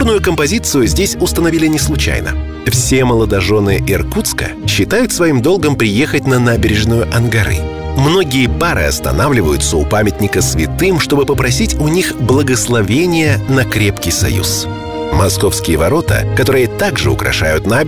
Соборную композицию здесь установили не случайно. Все молодожены Иркутска считают своим долгом приехать на набережную Ангары. Многие пары останавливаются у памятника святым, чтобы попросить у них благословения на крепкий союз. Московские ворота, которые также украшают набережную,